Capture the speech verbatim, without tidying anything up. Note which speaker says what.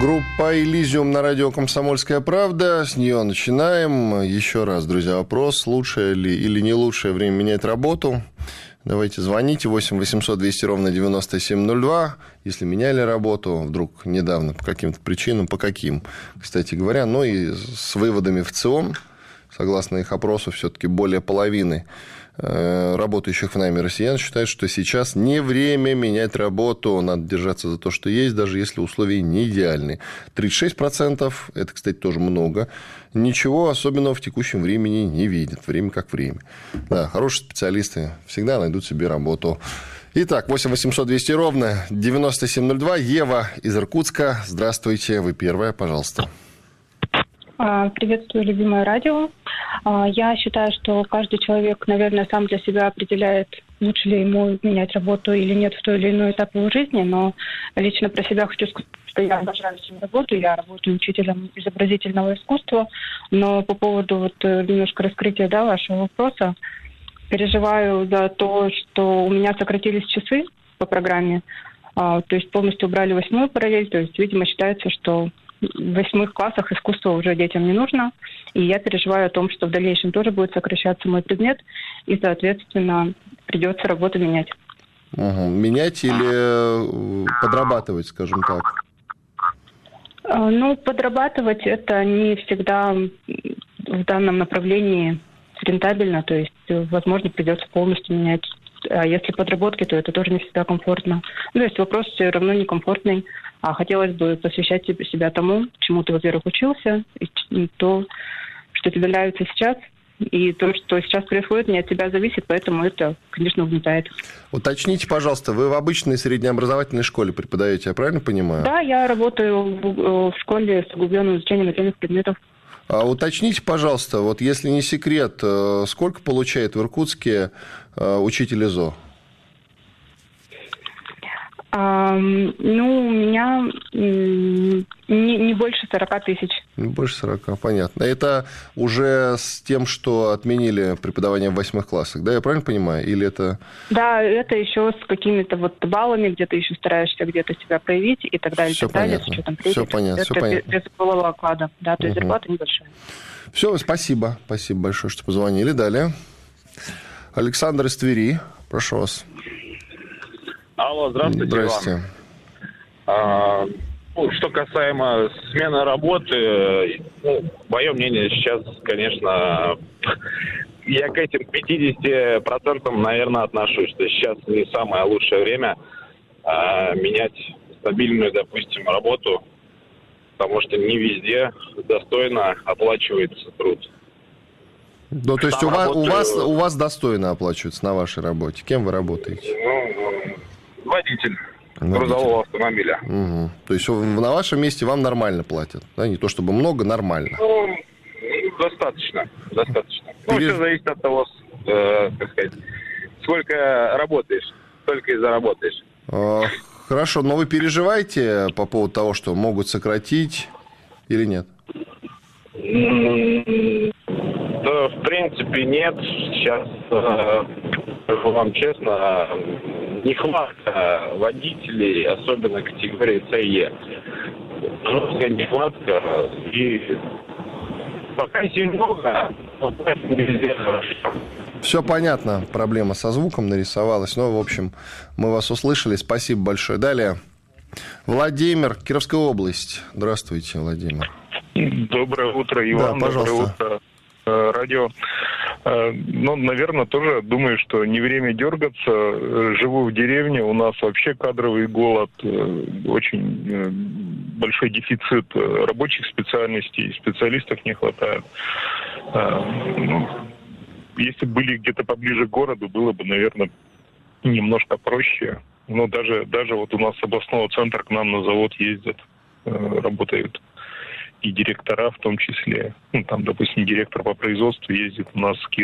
Speaker 1: Группа «Элизиум» на радио «Комсомольская правда». С нее начинаем. Еще раз, друзья, вопрос. Лучшее ли или не лучшее время менять работу? Давайте звоните. восемь восемьсот двести ровно девяносто семь ноль два. Если меняли работу, вдруг недавно по каким-то причинам, по каким, кстати говоря. Но и с выводами в ЦИОМ, согласно их опросу, все-таки более половины работающих в найме россиян считают, что сейчас не время менять работу, надо держаться за то, что есть, даже если условия не идеальны. тридцать шесть процентов, это, кстати, тоже много, ничего особенного в текущем времени не видят. Время как время. Да, хорошие специалисты всегда найдут себе работу. Итак, восемь восемьсот двести ровно девяносто семь ноль два. Ева из Иркутска. Здравствуйте, вы первая, пожалуйста.
Speaker 2: Приветствую, любимое радио. Я считаю, что каждый человек, наверное, сам для себя определяет, лучше ли ему менять работу или нет в той или иной этап его жизни, но лично про себя хочу сказать, что я обожаю свою работу, я работаю учителем изобразительного искусства, но по поводу вот немножко раскрытия, да, вашего вопроса, переживаю за то, что у меня сократились часы по программе, то есть полностью убрали восьмую параллель, то есть, видимо, считается, что в восьмых классах искусство уже детям не нужно, и я переживаю о том, что в дальнейшем тоже будет сокращаться мой предмет, и, соответственно, придется работу менять.
Speaker 1: Угу. Менять или подрабатывать, скажем так?
Speaker 2: Ну, подрабатывать это не всегда в данном направлении рентабельно, то есть, возможно, придется полностью менять. А если подработки, то это тоже не всегда комфортно. Ну, то есть вопрос все равно некомфортный. А хотелось бы посвящать себя тому, чему ты, во-первых, учился, и то, что тебе нравится сейчас, и то, что сейчас происходит, не от тебя зависит, поэтому это, конечно, угнетает.
Speaker 1: Уточните, пожалуйста, вы в обычной среднеобразовательной школе преподаете, я правильно понимаю?
Speaker 2: Да, я работаю в школе с углубленным изучением отдельных предметов.
Speaker 1: А уточните, пожалуйста, вот если не секрет, сколько получает в Иркутске учитель ИЗО?
Speaker 2: А, ну, у меня не, не больше сорока тысяч.
Speaker 1: Не больше сорока, понятно. Это уже с тем, что отменили преподавание в восьмых классах, да, я правильно понимаю? Или это...
Speaker 2: Да, это еще с какими-то вот баллами, где ты еще стараешься где-то себя проявить и так далее.
Speaker 1: Все
Speaker 2: так
Speaker 1: понятно.
Speaker 2: далее, с учетом кредита.
Speaker 1: Все понятно.
Speaker 2: Это
Speaker 1: Все понятно.
Speaker 2: без полового оклада, да, то есть угу. Зарплата небольшая.
Speaker 1: Все, спасибо. Спасибо большое, что позвонили. Далее. Александр из Твери, прошу вас.
Speaker 3: Алло, здравствуйте.
Speaker 1: Здравствуйте.
Speaker 3: А, ну, что касаемо смены работы, ну, мое мнение сейчас, конечно, я к этим пятидесяти процентам, наверное, отношусь, что сейчас не самое лучшее время а, менять стабильную, допустим, работу, потому что не везде достойно оплачивается труд.
Speaker 1: Ну, то есть у вас, работаю... у, вас, у вас достойно оплачивается на вашей работе? Кем вы работаете?
Speaker 3: Ну, водитель. Водитель. Грузового автомобиля.
Speaker 1: Угу. То есть на вашем месте вам нормально платят? Да? Не то чтобы много, нормально.
Speaker 3: Ну, достаточно. Достаточно. Ну, Переж... все зависит от того, э, как сказать, сколько работаешь, столько и заработаешь.
Speaker 1: А, хорошо, но вы переживаете по поводу того, что могут сократить или нет?
Speaker 3: Да, в принципе, нет. Сейчас, э, скажу вам честно, нехватка водителей, особенно категории С и Е. Жесткая нехватка, и пока немного, но не везде хорошо.
Speaker 1: Все понятно, проблема со звуком нарисовалась, но, в общем, мы вас услышали, спасибо большое. Далее, Владимир, Кировская область. Здравствуйте, Владимир.
Speaker 4: Доброе утро, Иван.
Speaker 1: Да, пожалуйста.
Speaker 4: Доброе утро, радио. Ну, наверное, тоже думаю, что не время дергаться. Живу в деревне, у нас вообще кадровый голод, очень большой дефицит рабочих специальностей, специалистов не хватает. Ну, если были где-то поближе к городу, было бы, наверное, немножко проще. Но даже, даже вот у нас с областного центра к нам на завод ездят, работают. И директора в том числе. Ну, там, допустим, директор по производству ездит у нас с Кирова.